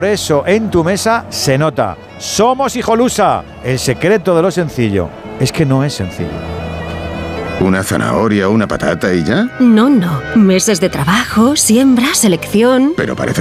Por eso en tu mesa se nota. Somos Hijolusa. El secreto de lo sencillo es que no es sencillo. ¿Una zanahoria o una patata y ya? No. Meses de trabajo, siembra, selección. Pero parece